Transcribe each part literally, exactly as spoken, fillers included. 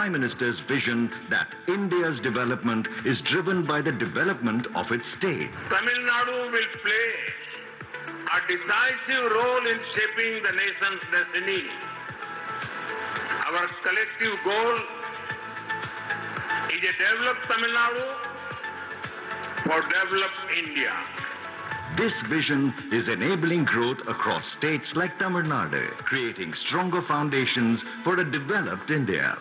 Prime Minister's vision that India's development is driven by the development of its state. Tamil Nadu will play a decisive role in shaping the nation's destiny. Our collective goal is a developed Tamil Nadu for developed India. This vision is enabling growth across states like Tamil Nadu, creating stronger foundations for a developed India.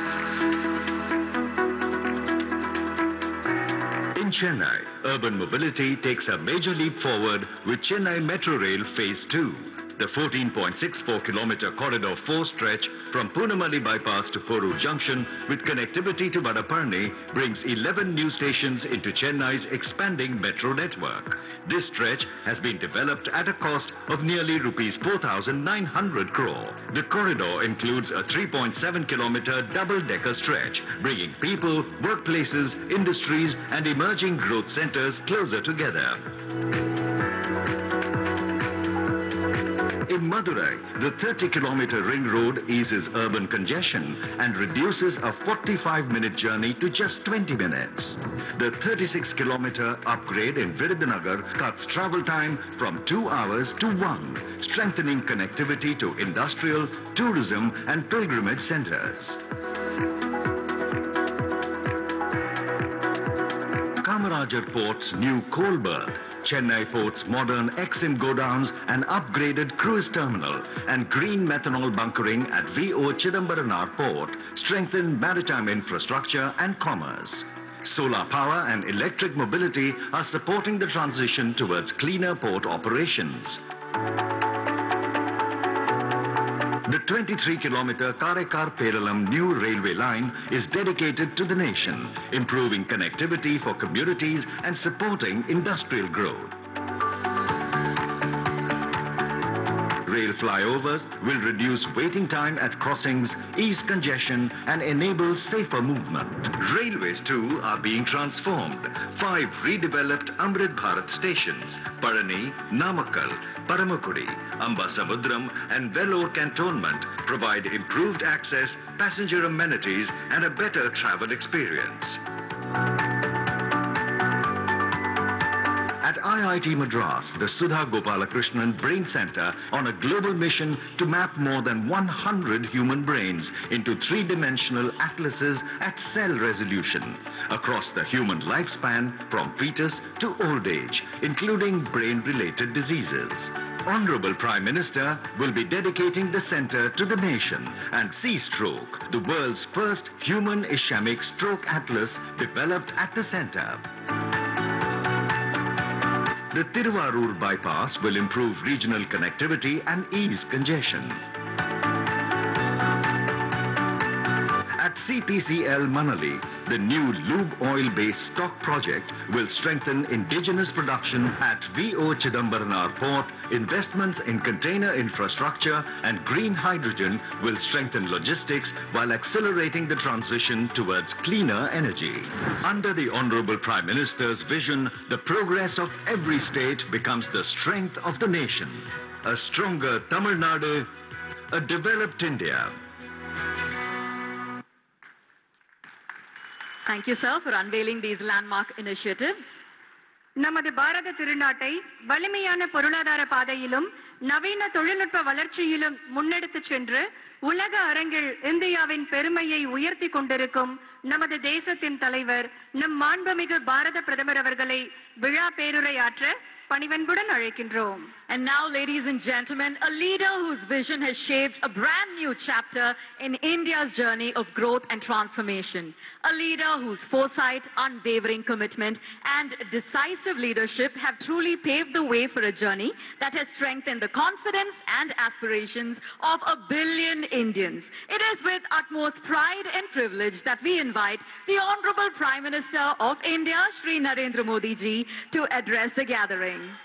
In Chennai, urban mobility takes a major leap forward with Chennai Metro Rail Phase two. The fourteen point six four kilometer Corridor four stretch from Poonamali Bypass to Porur Junction with connectivity to Vadaparni brings eleven new stations into Chennai's expanding metro network. This stretch has been developed at a cost of nearly rupees four thousand nine hundred crore. The corridor includes a three point seven kilometer double-decker stretch, bringing people, workplaces, industries and emerging growth centers closer together. In Madurai, the thirty kilometer ring road eases urban congestion and reduces a forty-five minute journey to just twenty minutes. The thirty-six kilometer upgrade in Virudhunagar cuts travel time from two hours to one, strengthening connectivity to industrial, tourism and pilgrimage centers. Kamarajar Port's new coal berth, Chennai Port's modern Exim godowns, an upgraded cruise terminal and green methanol bunkering at V O Chidambaram Port strengthen maritime infrastructure and commerce. Solar power and electric mobility are supporting the transition towards cleaner port operations. The twenty-three kilometer Karaikar-Peralam new railway line is dedicated to the nation, improving connectivity for communities and supporting industrial growth. Rail flyovers will reduce waiting time at crossings, ease congestion and enable safer movement. Railways too are being transformed. Five redeveloped Amrit Bharat stations, Parani, Namakkal, Paramakudi, Ambasamudram and Vellore cantonment provide improved access, passenger amenities and a better travel experience. At I I T Madras, the Sudha Gopalakrishnan Brain Center on a global mission to map more than one hundred human brains into three-dimensional atlases at cell resolution across the human lifespan from fetus to old age, including brain-related diseases. Honorable Prime Minister will be dedicating the center to the nation and C-Stroke, the world's first human ischemic stroke atlas developed at the center. The Tiruvarur bypass will improve regional connectivity and ease congestion. At C P C L Manali, the new lube oil-based stock project will strengthen indigenous production at V O Chidambaram Port. Investments in container infrastructure and green hydrogen will strengthen logistics while accelerating the transition towards cleaner energy. Under the Honorable Prime Minister's vision, the progress of every state becomes the strength of the nation. A stronger Tamil Nadu, a developed India. Thank you, sir, for unveiling these landmark initiatives. நமது பாரத திருநாட்டை வலிமையான பொருளாதார பாதையிலும் நவீன தொழில்நுட்ப வளர்ச்சியிலும் முன்னெடுத்துச் சென்று உலக அரங்கில் இந்தியாவின் பெருமையை உயர்த்தி கொண்டிருக்கும் நமது தேசத்தின் தலைவர் நம் மாண்புமிகு பாரத பிரதமர் அவர்களை விழா பேருரையாற்ற பணிவன்புடன் அழைக்கின்றோம். And now, ladies and gentlemen, a leader whose vision has shaped a brand new chapter in India's journey of growth and transformation. A leader whose foresight, unwavering commitment and decisive leadership have truly paved the way for a journey that has strengthened the confidence and aspirations of a billion Indians. It is with utmost pride and privilege that we invite the Honorable Prime Minister of India, Shri Narendra Modi ji, to address the gathering.